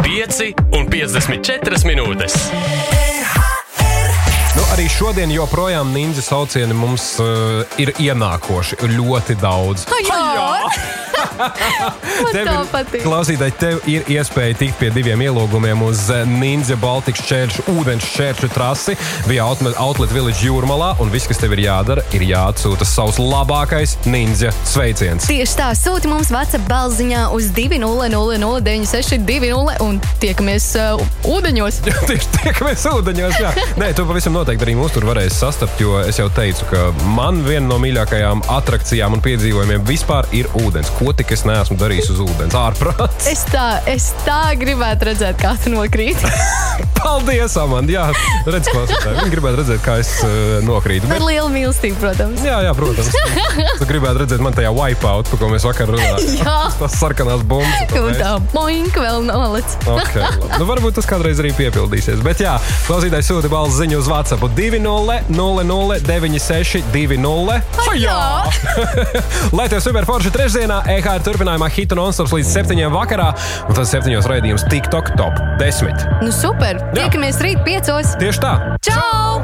5:54 minūtes. Arī šodien joprojām ninja saucieni mums ir ienākoši ļoti daudz. Klausītāji, tev ir iespēja tikt pie 2 ielūgumiem uz Ninja Baltikas ūdens šķēršļu trasi via Outlet Village Jūrmalā, un viss, kas tev ir jādara, ir jāatsūta savs labākais ninja sveiciens. Tieši tā, sūti mums WhatsApp balziņā uz 200096220 un tiekamies ūdeņos. Tieši tiekamies ūdeņos, jā. Nē, tu pavisam noteikti arī mūs tur varēsi sastapt, jo es jau teicu, ka man viena no mīļākajām atrakcijām un piedzīvojumiem vispār ir ūdens. Ko tik es neesmu darījis uz ūdens? Ārprāts. Es tā gribētu redzēt, kā tu nokrīt. Paldies, Amanda. Jā, redz, klausītāji. Viņi gribētu redzēt, kā es nokrītu. Ar lielu mīlestību, protams. Jā, protams. Tu gribētu redzēt man tajā wipeout, par ko mēs vakar runājām. Jā. Tas sarkanās bumbas. Un tā boink vēl nolec. Okay, varbūt tas kādreiz arī piepildīsies. Bet jā, klausītāji sūti balss ziņu uz WhatsApp 200096220. Jā! Lai tev super forši trešdienā, EHR turpinājumā hitu non-stops līdz 7 vakarā, un tad 7 raidījums TikTok Top 10. Nu super! Tiekamies rīt 5. Tieši tā! Čau!